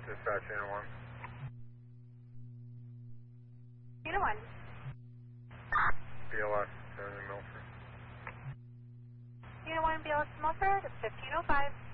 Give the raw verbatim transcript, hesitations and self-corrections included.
Dispatch Unit one. Unit one. B L S to Milford. Unit one, B L S Milford, fifteen oh five.